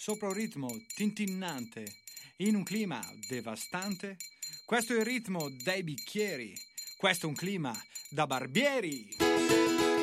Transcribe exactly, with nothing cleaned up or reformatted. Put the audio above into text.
sopra un ritmo tintinnante, in un clima devastante. Questo è il ritmo dei bicchieri, questo è un clima da barbieri.